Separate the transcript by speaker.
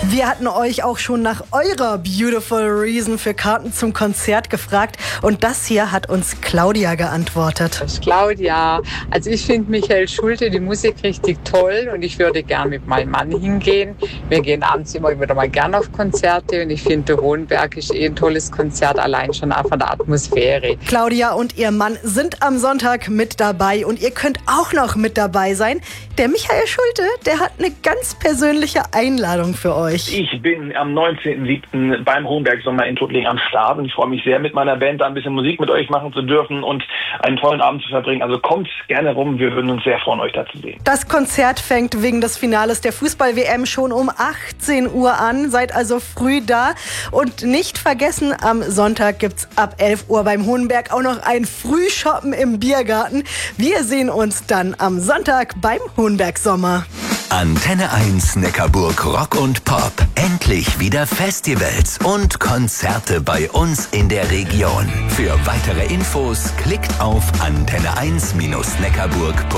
Speaker 1: Wir hatten euch auch schon nach eurer Beautiful Reason für Karten zum Konzert gefragt und das hier hat uns Claudia geantwortet.
Speaker 2: Das ist Claudia. Also ich finde Michael Schulte, die Musik richtig toll und ich würde gern mit meinem Mann hingehen. Wir gehen abends immer wieder mal gern auf Konzerte und ich finde, der Hohenberg ist ein tolles Konzert, allein schon auch von der Atmosphäre.
Speaker 1: Claudia und ihr Mann sind am Sonntag mit dabei und ihr könnt auch noch mit dabei sein. Der Michael Schulte, der hat eine ganz persönliche Einladung für euch.
Speaker 3: Ich bin am 19.07. beim Hohenberg Sommer in Tuttlingen am Start und ich freue mich sehr, mit meiner Band da ein bisschen Musik mit euch machen zu dürfen und einen tollen Abend zu verbringen. Also kommt gerne rum, wir würden uns sehr freuen, euch da zu sehen.
Speaker 1: Das Konzert fängt wegen des Finales der Fußball-WM schon um 18 Uhr an. Seid also früh da. Und nicht vergessen, am Sonntag gibt's ab 11 Uhr beim Hohenberg auch noch ein Frühshoppen im Biergarten. Wir sehen uns dann am Sonntag beim Hohenberg Sommer.
Speaker 4: Antenne 1 Neckarburg Rock und Pop. Endlich wieder Festivals und Konzerte bei uns in der Region. Für weitere Infos klickt auf antenne1-neckarburg.de.